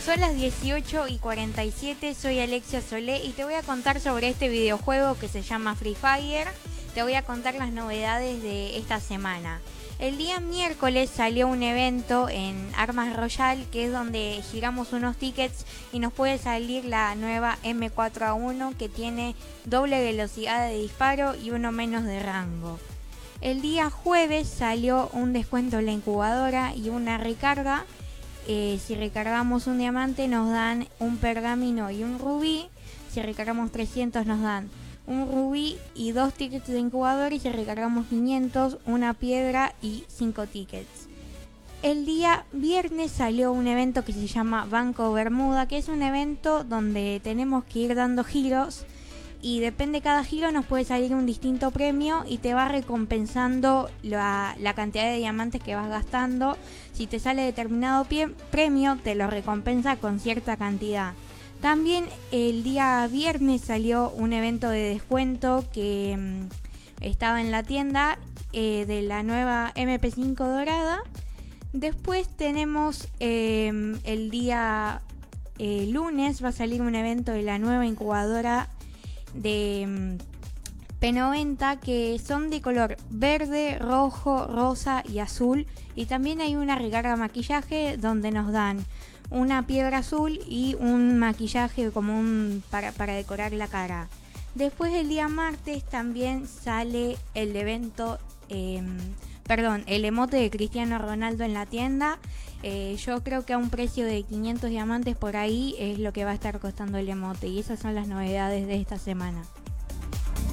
Son las 18:47, soy Alexia Solé y te voy a contar sobre este videojuego que se llama Free Fire. Te voy a contar las novedades de esta semana. El día miércoles salió un evento en Armas Royale, que es donde giramos unos tickets y nos puede salir la nueva M4A1, que tiene doble velocidad de disparo y uno menos de rango. El día jueves salió un descuento en la incubadora y una recarga. Si recargamos un diamante nos dan un pergamino y un rubí. Si recargamos 300 nos dan un rubí y 2 tickets de incubador. Y si recargamos 500, una piedra y 5 tickets. El día viernes salió un evento que se llama Banco Bermuda, que es un evento donde tenemos que ir dando giros. Y depende de cada giro nos puede salir un distinto premio y te va recompensando la cantidad de diamantes que vas gastando. Si te sale determinado premio te lo recompensa con cierta cantidad. También el día viernes salió un evento de descuento que estaba en la tienda de la nueva MP5 dorada. Después tenemos el día lunes va a salir un evento de la nueva incubadora de P90, que son de color verde, rojo, rosa y azul. Y también hay una recarga maquillaje donde nos dan una piedra azul y un maquillaje como para decorar la cara. Después el día martes también sale el evento, el emote de Cristiano Ronaldo en la tienda. Yo creo que a un precio de 500 diamantes por ahí es lo que va a estar costando el emote. Y esas son las novedades de esta semana.